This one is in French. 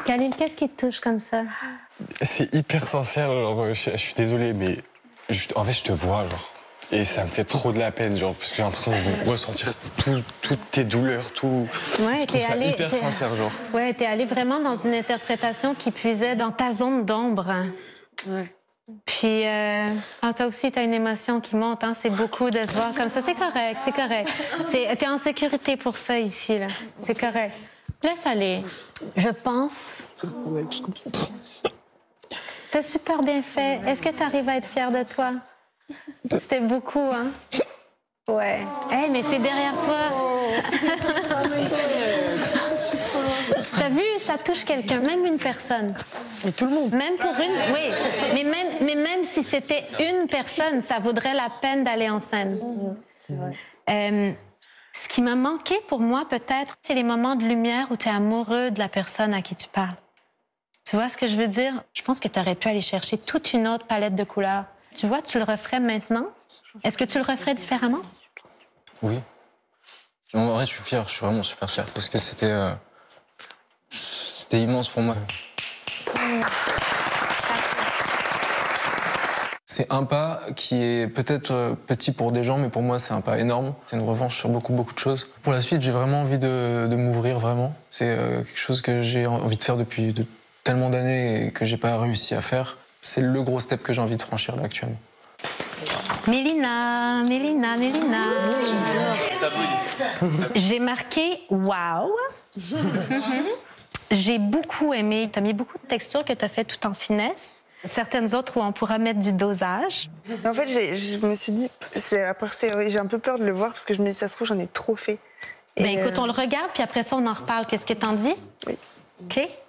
Khalil, qu'est-ce qui te touche comme ça? C'est hyper sincère, genre, je suis désolé, mais en fait, je te vois, genre. Et ça me fait trop de la peine, genre, parce que j'ai l'impression de ressentir toutes tes douleurs, tout. Ouais, je trouve ça hyper sincère, genre. Ouais, t'es allé vraiment dans une interprétation qui puisait dans ta zone d'ombre. Ouais. Puis, toi aussi, t'as une émotion qui monte, hein? C'est beaucoup de se voir comme ça. C'est correct, c'est correct. T'es en sécurité pour ça ici, là. C'est correct. Laisse aller. Je pense. T'as super bien fait. Est-ce que t'arrives à être fière de toi? C'était beaucoup, hein? Ouais. Hey, mais c'est derrière toi. T'as vu, ça touche quelqu'un, même une personne. Et tout le monde. Même pour une, oui. Mais même si c'était une personne, ça vaudrait la peine d'aller en scène. C'est vrai. Ce qui m'a manqué pour moi, peut-être, c'est les moments de lumière où tu es amoureux de la personne à qui tu parles. Tu vois ce que je veux dire? Je pense que tu aurais pu aller chercher toute une autre palette de couleurs. Tu vois, tu le referais maintenant. Est-ce que tu le referais différemment? Oui. En vrai, je suis fier, je suis vraiment super fier, parce que c'était immense pour moi. C'est un pas qui est peut-être petit pour des gens, mais pour moi, c'est un pas énorme. C'est une revanche sur beaucoup de choses. Pour la suite, j'ai vraiment envie de m'ouvrir, vraiment. C'est quelque chose que j'ai envie de faire depuis tellement d'années et que j'ai pas réussi à faire. C'est le gros step que j'ai envie de franchir là actuellement. Mélina. J'ai marqué « wow ». J'ai beaucoup aimé. Tu as mis beaucoup de textures que tu as fait tout en finesse. Certaines autres où on pourra mettre du dosage. En fait, je me suis dit, j'ai un peu peur de le voir parce que je me dis, ça se trouve, j'en ai trop fait. Ben écoute, on le regarde, puis après ça, on en reparle. Qu'est-ce que t'en dis? Oui. OK?